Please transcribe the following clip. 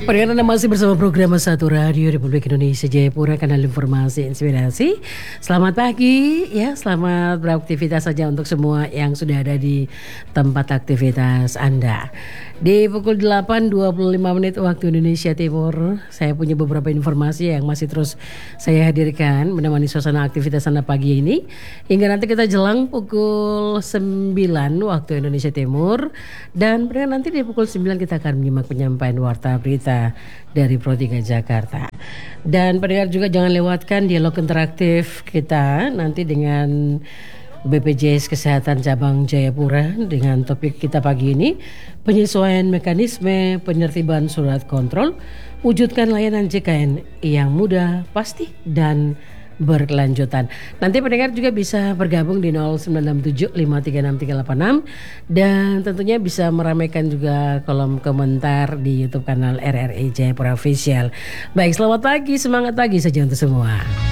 Pendengar Anda masih bersama program Satu Radio Republik Indonesia Jayapura, kanal informasi inspirasi. Selamat pagi ya, selamat beraktivitas saja untuk semua yang sudah ada di tempat aktivitas Anda. Di pukul 8.25 waktu Indonesia Timur, saya punya beberapa informasi yang masih terus saya hadirkan menemani suasana aktivitas Anda pagi ini hingga nanti kita jelang pukul 9 waktu Indonesia Timur. Dan nanti di pukul 9 kita akan menyimak penyampaian warta berita dari Pro 3 Jakarta. Dan pendengar juga jangan lewatkan dialog interaktif kita nanti dengan BPJS Kesehatan Cabang Jayapura dengan topik kita pagi ini, penyesuaian mekanisme penertiban surat kontrol, wujudkan layanan JKN yang mudah, pasti dan berkelanjutan. Nanti pendengar juga bisa bergabung di 0967536386 dan tentunya bisa meramaikan juga kolom komentar di YouTube kanal RRI Jayapura Official. Baik, selamat pagi, semangat pagi saja untuk semua.